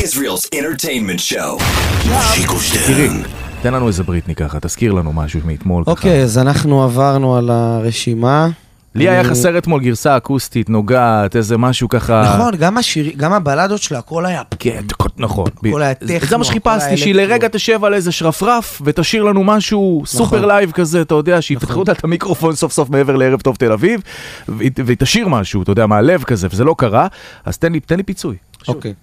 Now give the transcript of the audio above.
Israel's entertainment show. תראי, תן לנו איזה בריטני ככה, תזכיר לנו משהו מאתמול ככה. אוקיי, אז אנחנו עברנו על הרשימה. לי היה חסר אתמול גרסה אקוסטית, נוגעת, איזה משהו ככה... נכון, גם הבלדות שלה, הכל היה... כן, נכון. הכל היה טכנו, זה מה שחיפשתי, שהיא לרגע תשב על איזה שרפרף, ותשאיר לנו משהו סופר לייב כזה, אתה יודע, שיפתחו את המיקרופון סוף סוף מעבר לערב טוב תל אביב, והיא תשאיר משהו, אתה יודע, מהלב כזה, וזה לא קרה, אז תן לי פיצוי. אוקיי.